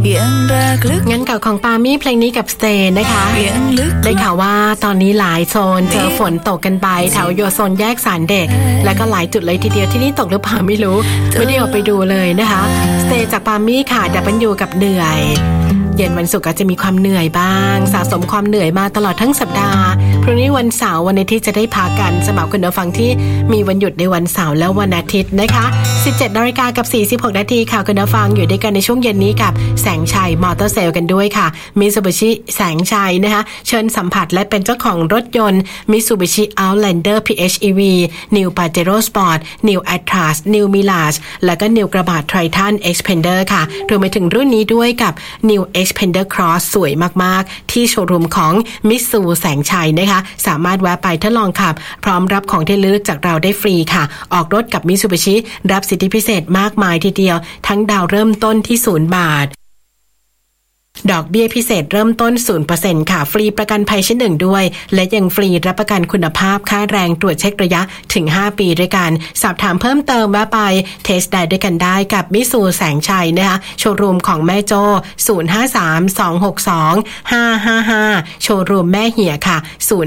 งั้นเก่าของปามี่เพลงนี้กับสเตย์นะคะได้ข่าวว่าตอนนี้หลายโซนเจอฝนตกกันไปแถวโยโซนแยกสารเด็กแล้วก็หลายจุดเลยทีเดียวที่นี่ตกหรือเปล่าไม่รู้ไม่ได้ออกไปดูเลยนะคะสเตย์จากปามี่ค่ะดับเบิลยูกับเหนื่อยเย็นวันศุกร์ก็จะมีความเหนื่อยบ้างสะสมความเหนื่อยมาตลอดทั้งสัปดาห์พรุ่งนี้วันเสาร์วันอาทิตย์จะได้พักกันสำหรับคุณผู้ฟังที่มีวันหยุดในวันเสาร์และวันอาทิตย์นะคะ 17:46 น.กับ 46 นาทีค่ะคุณผู้ฟังอยู่ด้วยกันในช่วงเย็นนี้กับแสงชัยมอเตอร์เซลล์กันด้วยค่ะ Mitsubishi แสงชัยนะคะเชิญสัมผัสและเป็นเจ้าของรถยนต์ Mitsubishi Outlander PHEV New Pajero Sport New Atlas New Mirage และก็ New กระบะ Triton Xpander ค่ะรวมไปถึงรุ่นนี้ด้วยกับ New Xpander Cross สวยมากๆที่โชว์รูมของ Mitsu แสงชัยนะคะสามารถแวะไปทดลองขับพร้อมรับของที่ระลึกจากเราได้ฟรีค่ะออกรถกับ Mitsubishi รับสิทธิพิเศษมากมายทีเดียวทั้งดาวเริ่มต้นที่0 บาทดอกเบี้ยพิเศษเริ่มต้น 0% ค่ะฟรีประกันภัยชั้น1ด้วยและยังฟรีรับประกันคุณภาพค่าแรงตรวจเช็คระยะถึง5ปีด้วยกันสอบถามเพิ่มเติมแวะไปเทสได้ด้วยกันได้กับมิสูแสงชัยนะคะโชว์รูมของแม่โจ้053-262-555โชว์รูมแม่เหี่ยค่ะ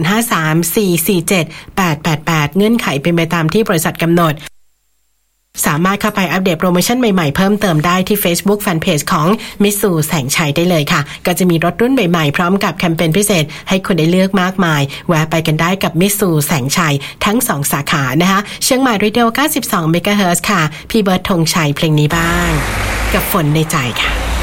053-447-888เงื่อนไขเป็นไปตามที่บริษัทกำหนดสามารถเข้าไปอัปเดตโปรโมชั่นใหม่ๆเพิ่มเติมได้ที่ Facebook Fanpage ของมิตซูแสงชัยได้เลยค่ะก็จะมีรถรุ่นใหม่ๆพร้อมกับแคมเปญพิเศษให้คุณได้เลือกมากมายแวะไปกันได้กับมิตซูแสงชัยทั้ง2สาขานะคะเชียงใหม่เรดิโอ92 เมกะเฮิรตซ์ค่ะพี่เบิร์ดธงชัยเพลงนี้บ้างกับฝนในใจค่ะ